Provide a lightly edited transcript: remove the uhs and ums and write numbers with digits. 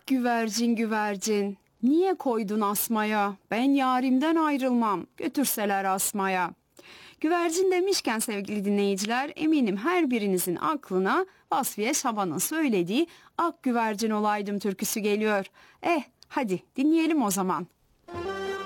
güvercin güvercin, niye koydun asmaya? Ben yarimden ayrılmam, götürseler asmaya. Güvercin demişken sevgili dinleyiciler, eminim her birinizin aklına Vasfiye Şaban'ın söylediği Ak Güvercin Olaydım türküsü geliyor. Hadi dinleyelim o zaman.